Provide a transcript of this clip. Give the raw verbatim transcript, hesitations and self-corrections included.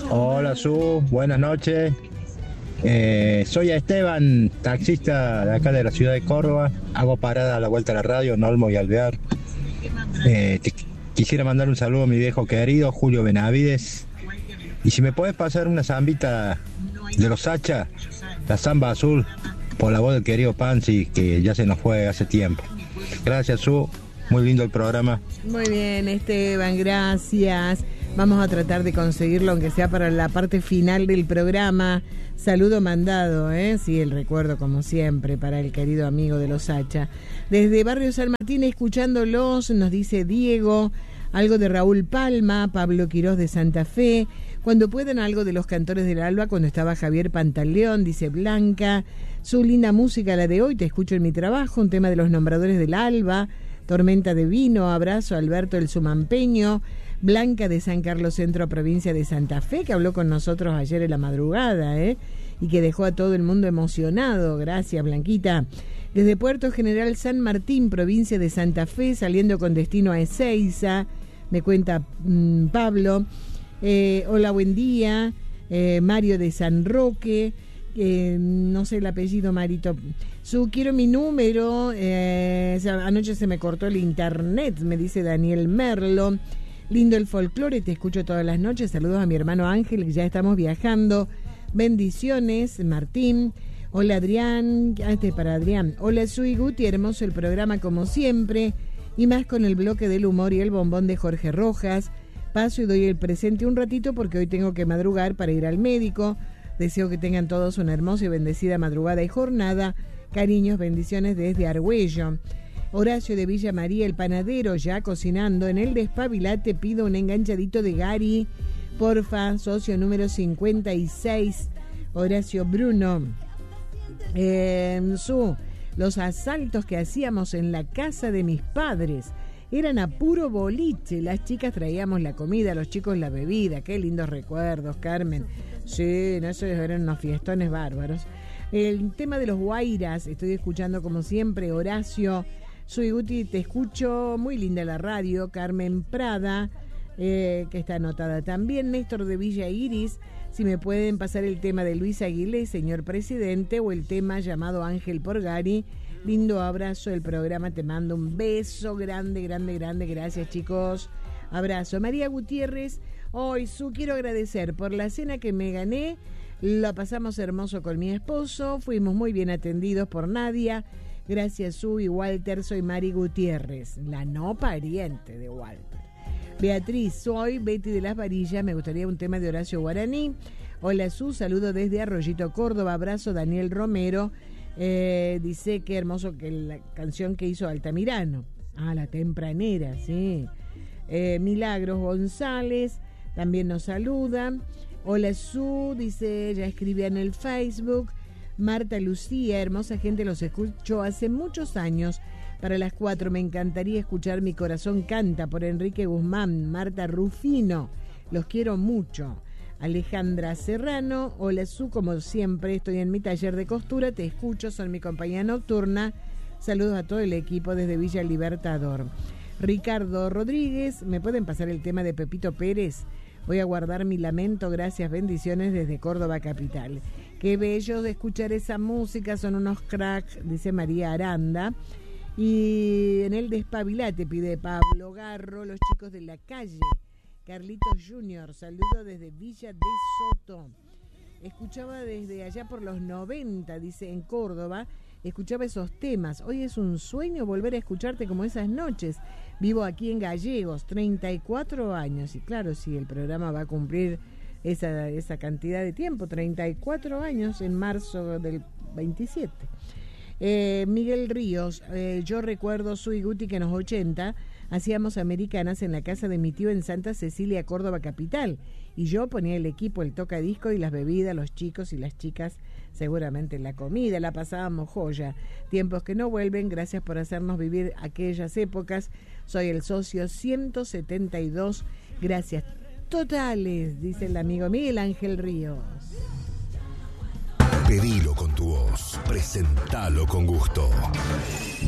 Hola, Su, buenas noches. Eh, soy Esteban, taxista de acá de la ciudad de Córdoba. Hago parada a la vuelta a la radio, en Olmo y Alvear. Eh, te quisiera mandar un saludo a mi viejo querido, Julio Benavides. Y si me puedes pasar una zambita de los Sacha, la zamba azul, por la voz del querido Panzi, que ya se nos fue hace tiempo. Gracias, Su. Muy lindo el programa. Muy bien, Esteban, gracias. Vamos a tratar de conseguirlo, aunque sea para la parte final del programa. Saludo mandado, ¿eh? Sí, el recuerdo, como siempre, para el querido amigo de los Hacha. Desde Barrio San Martín, escuchándolos, nos dice Diego, algo de Raúl Palma, Pablo Quirós de Santa Fe. Cuando puedan, algo de los Cantores del Alba, cuando estaba Javier Pantaleón, dice Blanca. Su linda música, la de hoy, te escucho en mi trabajo, un tema de los Nombradores del Alba. Tormenta de Vino, abrazo a Alberto el Sumampeño. Blanca de San Carlos Centro, provincia de Santa Fe, que habló con nosotros ayer en la madrugada, ¿eh? Y que dejó a todo el mundo emocionado. Gracias, Blanquita. Desde Puerto General San Martín, provincia de Santa Fe, saliendo con destino a Ezeiza, me cuenta mmm, Pablo. Eh, hola, buen día. Eh, Mario de San Roque, eh, no sé el apellido, Marito. Su, quiero mi número. Eh, anoche se me cortó el internet, me dice Daniel Merlo. Lindo el folclore, te escucho todas las noches. Saludos a mi hermano Ángel, que ya estamos viajando. Bendiciones, Martín. Hola, Adrián. Ah, este es para Adrián. Hola, Sui Guti, hermoso el programa como siempre. Y más con el bloque del humor y el bombón de Jorge Rojas. Paso y doy el presente un ratito porque hoy tengo que madrugar para ir al médico. Deseo que tengan todos una hermosa y bendecida madrugada y jornada. Cariños, bendiciones desde Argüello. Horacio de Villa María, el panadero, ya cocinando. En el despabilate pido un enganchadito de Gary, porfa, socio número cincuenta y seis, Horacio Bruno. Eh, su, los asaltos que hacíamos en la casa de mis padres eran a puro boliche. Las chicas traíamos la comida, los chicos la bebida. Qué lindos recuerdos, Carmen. Sí, no, esos eran unos fiestones bárbaros. El tema de los guairas, estoy escuchando como siempre, Horacio. Soy Guti, te escucho, muy linda la radio. Carmen Prada, eh, que está anotada también. Néstor de Villa Iris, si me pueden pasar el tema de Luis Aguilé, señor presidente, o el tema llamado Ángel Porgari. Lindo abrazo, el programa, te mando un beso grande, grande, grande. Gracias, chicos. Abrazo. María Gutiérrez, hoy, Su, quiero agradecer por la cena que me gané. La pasamos hermoso con mi esposo, fuimos muy bien atendidos por Nadia. Gracias, Su y Walter. Soy Mari Gutiérrez, la no pariente de Walter. Beatriz, soy Betty de las Varillas. Me gustaría un tema de Horacio Guaraní. Hola, Su, saludo desde Arroyito, Córdoba. Abrazo, Daniel Romero. Eh, dice qué hermoso que la canción que hizo Altamirano. Ah, La Tempranera, sí. Eh, Milagros González también nos saluda. Hola, Su, dice, ya escribía en el Facebook. Marta Lucía, hermosa gente, los escucho hace muchos años. Para las cuatro me encantaría escuchar Mi Corazón Canta por Enrique Guzmán. Marta Rufino, los quiero mucho. Alejandra Serrano, hola, Su, como siempre estoy en mi taller de costura, te escucho, son mi compañía nocturna. Saludos a todo el equipo desde Villa Libertador. Ricardo Rodríguez, ¿me pueden pasar el tema de Pepito Pérez? Voy a guardar mi lamento, gracias, bendiciones desde Córdoba capital. Qué bello de escuchar esa música, son unos cracks, dice María Aranda. Y en el despabilate pide Pablo Garro, los chicos de la calle. Carlitos Junior, saludo desde Villa de Soto. Escuchaba desde allá por los noventa, dice, en Córdoba. Escuchaba esos temas. Hoy es un sueño volver a escucharte como esas noches. Vivo aquí en Gallegos, treinta y cuatro años. Y claro, sí, el programa va a cumplir esa, esa cantidad de tiempo, treinta y cuatro años en marzo del veintisiete. Eh, Miguel Ríos, eh, yo recuerdo, Sui Guti, que en los ochenta hacíamos americanas en la casa de mi tío en Santa Cecilia, Córdoba capital. Y yo ponía el equipo, el tocadisco y las bebidas, los chicos y las chicas, seguramente la comida, la pasábamos joya. Tiempos que no vuelven, gracias por hacernos vivir aquellas épocas. Soy el socio ciento setenta y dos, gracias totales, dice el amigo Miguel Ángel Ríos. Pedilo con tu voz, presentalo con gusto.